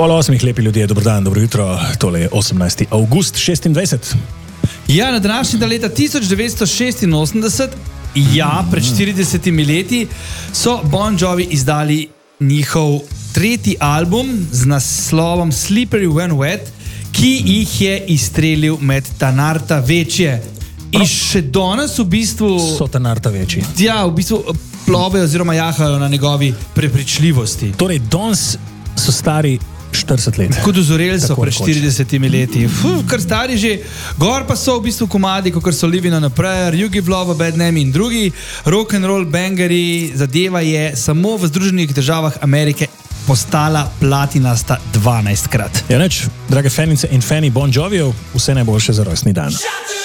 8:30, lepi ljudje, dobro dan, dobro jutro. Tole je 18. avgust 26. Ja, na današnji dan leta 1986, pred 40 leti, so Bon Jovi izdali njihov tretji album z naslovom Slippery When Wet, ki jih je izstrelil med Tanarta večje. In še danes v bistvu So Tanarta večji. Ja, v bistvu plovejo oziroma jahajo na njegovi prepričljivosti. Torej, danes so stari 40 let. Kot dozoreli so Tako pred rekoč. 40 leti. Kar stari že. Gor pa so v bistvu komadi, kot so Living on a Prayer, You Give Love a Bad Name in drugi rock and roll bangeri. Zadeva je samo v Združenih državah Amerike postala platinasta 12-krat. Ja, neč, drage fanice in fani Bon Jovijev, vse najboljše za rojstni dan.